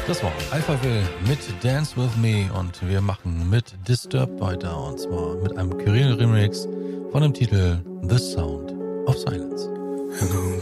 Das war Alphaville mit Dance With Me und wir machen mit Disturbed weiter und zwar mit einem Kyrill Remix von dem Titel The Sound of Silence. Hello